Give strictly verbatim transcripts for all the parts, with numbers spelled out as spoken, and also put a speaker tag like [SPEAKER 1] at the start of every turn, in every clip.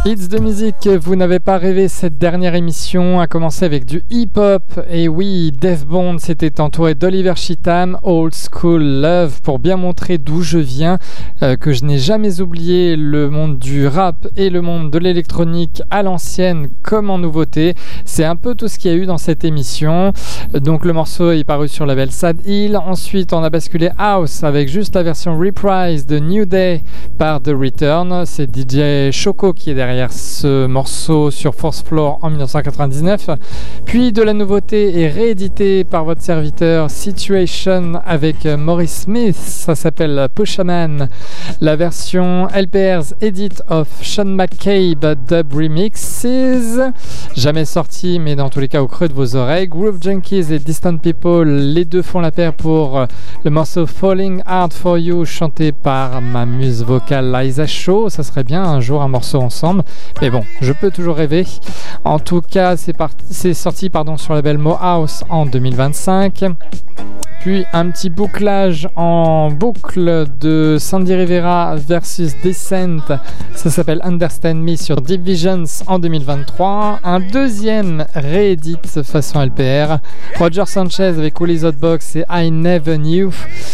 [SPEAKER 1] Hits de musique que vous n'avez pas rêvé. Cette dernière émission a commencé avec du hip-hop. Et oui, Def Bond s'était entouré d'Oliver Cheatham, Old School Love, pour bien montrer d'où je viens, euh, que je n'ai jamais oublié le monde du rap et le monde de l'électronique à l'ancienne comme en nouveauté. C'est un peu tout ce qu'il y a eu dans cette émission. Donc le morceau est paru sur le label Sad Hill. Ensuite, on a basculé House avec juste la version reprise de New Day par The Return. C'est D J Choco qui est derrière ce morceau sur Fourth Floor en dix-neuf cent quatre-vingt-dix-neuf. Puis de la nouveauté et réédité par votre serviteur, Situation avec Maurice Smith. Ça s'appelle Pushaman. La version L P R's Edit of Sean McCabe Dub Remixes. Jamais sorti, mais dans tous les cas au creux de vos oreilles. Groove Junkies et Distant People, les deux font la paire pour le morceau Falling Hard For You, chanté par ma muse vocale Liza Shaw. Ça serait bien un jour un morceau ensemble, mais bon, je peux toujours rêver. En tout cas, c'est, part... c'est sorti pardon, sur le label Mohouse en deux mille vingt-cinq. Puis un petit bouclage en boucle de Sandy Rivera versus Descent. Ça s'appelle Understand Me sur Deep Visions en deux mille vingt-trois. Un deuxième réédit façon L P R. Roger Sanchez avec Woolly's Hotbox et I Never Knew.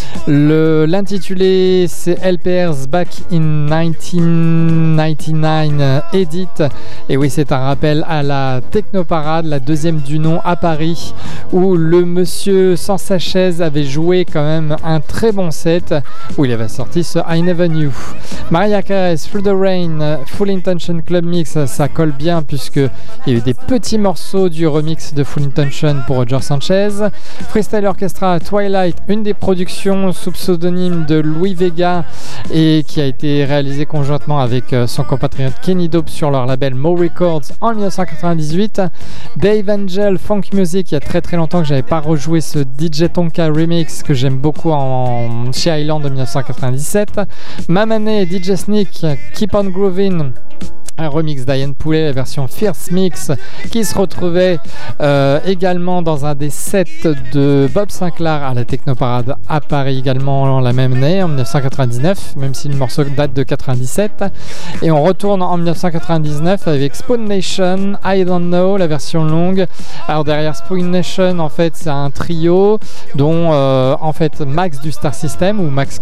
[SPEAKER 1] Le, l'intitulé c'est L P R's Back in dix-neuf quatre-vingt-dix-neuf Edit. Et oui, c'est un rappel à la Technoparade, la deuxième du nom à Paris, où le monsieur sans sa chaise avait joué quand même un très bon set, où il avait sorti ce I Never Knew. Mariah Carey, Through the Rain, Full Intention Club Mix, ça, ça colle bien puisque il y a eu des petits morceaux du remix de Full Intention pour Roger Sanchez. Freestyle Orchestra, Twilight, une des productions sous pseudonyme de Louis Vega et qui a été réalisée conjointement avec son compatriote Kenny Dope sur leur label Mo Records en dix-neuf cent quatre-vingt-dix-huit. Dave Angel, Funk Music, il y a très très longtemps que j'avais pas rejoué ce D J Tonka remix que j'aime beaucoup en chez Island de dix-neuf cent quatre-vingt-dix-sept. Mamane, D J Sneak, Keep on Groovin', un remix d'Ian Poulet, la version Fierce Mix, qui se retrouvait euh, également dans un des sets de Bob Sinclair à la Technoparade à Paris également la même année, en dix-neuf cent quatre-vingt-dix-neuf, même si le morceau date de quatre-vingt-dix-sept. Et on retourne en dix-neuf cent quatre-vingt-dix-neuf avec Spoon Nation, I Don't Know, la version longue. Alors derrière Spoon Nation, en fait, c'est un trio dont euh, en fait Max du Star System ou Max